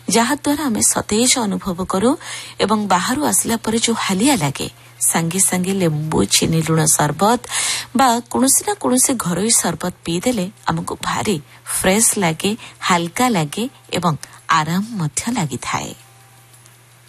ଯାହାଦ୍ୱାରା ଆମେ ସତେଜ ଅନୁଭବ କରୁ ଏବଂ ବାହାରୁ ଆସିଲା ପରେ ଯେଉଁ ହାଲିଆ ଲାଗେ ସାଙ୍ଗେ ସାଙ୍ଗେ ଲେମ୍ବୁ ଚିନି ଲୁଣ ସରବତ ବା କୌଣସି ନା କୌଣସି ଘରୋଇ ସରବତ ପିଇଦେଲେ ଆମକୁ ଭାରି ଫ୍ରେଶ ଲାଗେ, ହାଲକା ଲାଗେ ଏବଂ ଆରାମ ମଧ୍ୟ ଲାଗିଥାଏ।